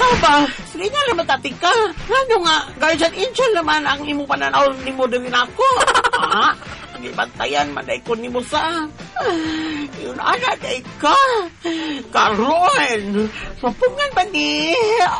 Aba, sige nga naman tatika. Ano nga, guardian angel naman ang imo pananaw ni mo din ako. Ha? Gibantayan man ay ko ni mo sa. Yun ana day ka. Karon, mapungan ba ni